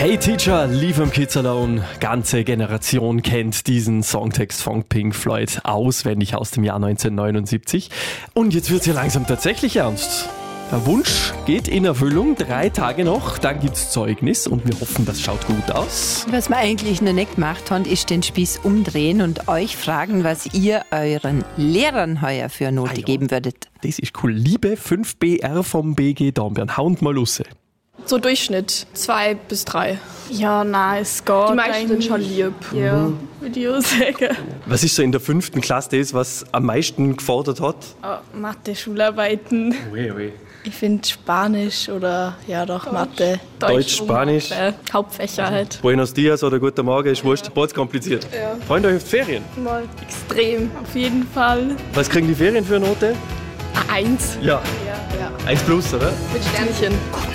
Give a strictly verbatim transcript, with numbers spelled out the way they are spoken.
Hey Teacher, leave them kids alone. Ganze Generation kennt diesen Songtext von Pink Floyd auswendig aus dem Jahr neunzehnhundertneunundsiebzig. Und jetzt wird's ja langsam tatsächlich ernst. Der Wunsch geht in Erfüllung, drei Tage noch, dann gibt's Zeugnis und wir hoffen, das schaut gut aus. Was wir eigentlich noch nicht gemacht haben, ist den Spieß umdrehen und euch fragen, was ihr euren Lehrern heuer für eine Note Ah ja. geben würdet. Das ist cool. Liebe fünf B R vom B G Dornbirn, haut mal raus. So Durchschnitt, zwei bis drei. Ja, nein, es geht. Die meisten sind schon lieb. Ja, würde ich auch sagen. Was ist so in der fünften Klasse das, was am meisten gefordert hat? Oh, Mathe, Schularbeiten. Ui, ui. Ich finde Spanisch oder ja doch Mathe. Deutsch, Spanisch. Mathe, Hauptfächer halt. Buenos Dias oder guten Morgen, ist wurscht, ganz kompliziert. Ja. Freut euch auf die Ferien. Mal extrem, auf jeden Fall. Was kriegen die Ferien für eine Note? Eins. Ja, Ja, ja. eins plus, oder? Mit Sternchen.